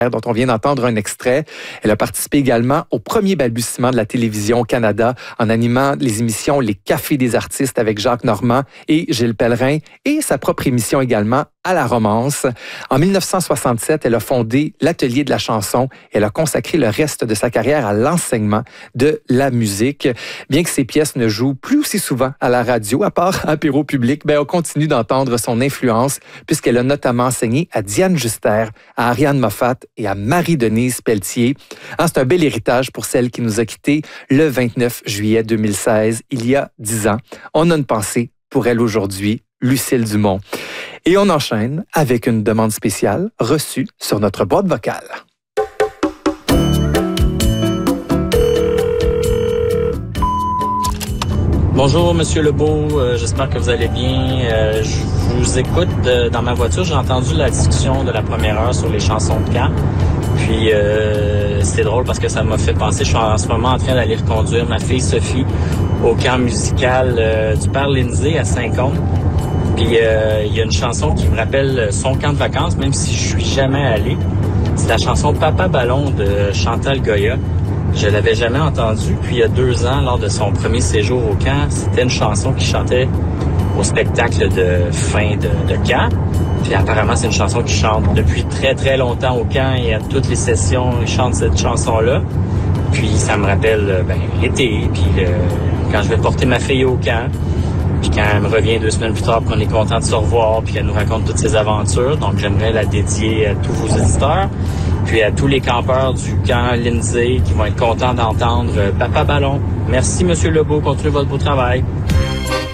dont on vient d'entendre un extrait. Elle a participé également au premier balbutiement de la télévision au Canada en animant les émissions Les Cafés des artistes avec Jacques Normand et Gilles Pellerin et sa propre émission également à la romance. En 1967, elle a fondé l'Atelier de la chanson. Elle a consacré le reste de sa carrière à l'enseignement de la musique. Bien que ses pièces ne jouent plus aussi souvent à la radio, à part apéro public, on continue d'entendre son influence puisqu'elle a notamment enseigné à Diane Juster, à Ariane Moffat et à Marie-Denise Pelletier. C'est un bel héritage pour celle qui nous a quittés le 29 juillet 2016, il y a 10 ans. On a une pensée pour elle aujourd'hui, Lucille Dumont. Et on enchaîne avec une demande spéciale reçue sur notre boîte vocale. Bonjour, Monsieur Lebeau. J'espère que vous allez bien. Je vous écoute dans ma voiture. J'ai entendu la discussion de la première heure sur les chansons de camp. Puis, c'est drôle parce que ça m'a fait penser. Je suis en ce moment en train d'aller reconduire ma fille Sophie au camp musical du Père Lindsay à Saint-Côme. Puis, il y a une chanson qui me rappelle son camp de vacances, même si je suis jamais allé. C'est la chanson Papa Ballon de Chantal Goya. Je l'avais jamais entendue. Puis il y a 2 ans, lors de son premier séjour au camp, c'était une chanson qu'il chantait au spectacle de fin de camp. Puis apparemment, c'est une chanson qu'il chante depuis très très longtemps au camp et à toutes les sessions, il chante cette chanson-là. Puis ça me rappelle l'été, puis quand je vais porter ma fille au camp. Puis quand elle me revient 2 semaines plus tard, qu'on est content de se revoir, puis qu'elle nous raconte toutes ses aventures. Donc j'aimerais la dédier à tous vos auditeurs. Puis à tous les campeurs du camp Lindsay qui vont être contents d'entendre Papa Ballon. Merci, Monsieur Lebeau. Continuez votre beau travail.